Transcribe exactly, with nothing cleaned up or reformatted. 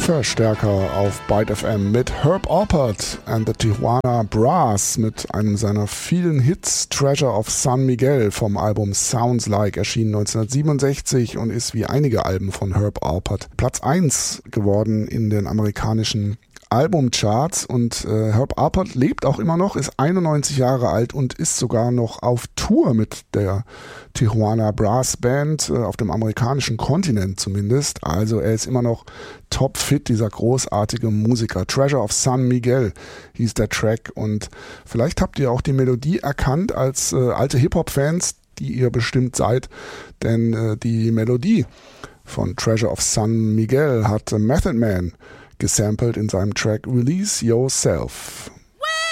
Verstärker auf Byte F M mit Herb Alpert and the Tijuana Brass mit einem seiner vielen Hits Treasure of San Miguel vom Album Sounds Like, erschienen neunzehnhundertsiebenundsechzig und ist wie einige Alben von Herb Alpert Platz eins geworden in den amerikanischen Albumcharts. Und äh, Herb Alpert lebt auch immer noch, ist einundneunzig Jahre alt und ist sogar noch auf Tour mit der Tijuana Brass Band, äh, auf dem amerikanischen Kontinent zumindest. Also er ist immer noch topfit, dieser großartige Musiker. Treasure of San Miguel hieß der Track und vielleicht habt ihr auch die Melodie erkannt als äh, alte Hip-Hop-Fans, die ihr bestimmt seid, denn äh, die Melodie von Treasure of San Miguel hat äh, Method Man gesampelt in seinem Track Release Yourself.